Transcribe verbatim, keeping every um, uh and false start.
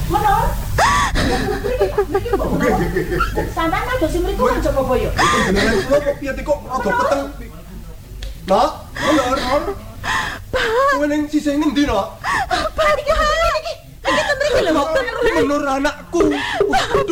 Menor. Sampeyan aja sing mriku kan Joko Boyo. Beneran kula kok piye kok rada peteng. Nak, menor. Pak. Kowe ning sisih ngendi, Nak? Pak iki iki iki iki mriki lho, Pak. Menor anakku.